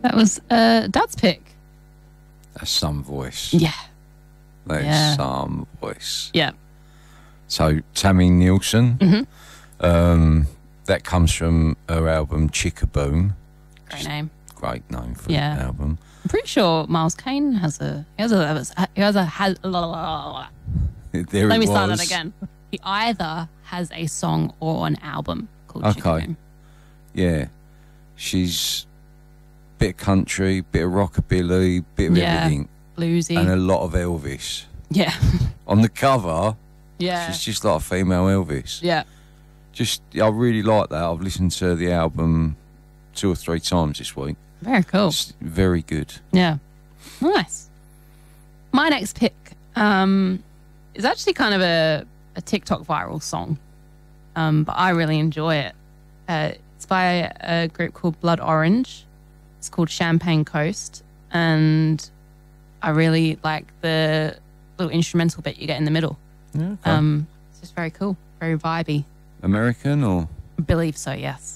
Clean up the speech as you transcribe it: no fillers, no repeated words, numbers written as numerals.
That was Dad's pick. That's some voice. Yeah. That is some voice. Yeah. So Tammy Nielsen, Mm-hmm. that comes from her album Chickaboom. Great name. Great name for the album. I'm pretty sure Miles Kane has a. There Let me start that again. He either has a song or an album called Chickaboom. Yeah. She's a bit of country, bit of rockabilly, bit of everything. Bluesy. And a lot of Elvis. Yeah. On the cover, Yeah. she's just like a female Elvis. Yeah. I really like that. I've listened to the album 2 or 3 times this week. Very cool. It's very good. Yeah. Nice. My next pick is actually kind of a TikTok viral song, but I really enjoy it. It's by a group called Blood Orange. It's called Champagne Coast, and I really like the little instrumental bit you get in the middle. Yeah, okay. It's just very cool, very vibey. American or? I believe so, yes.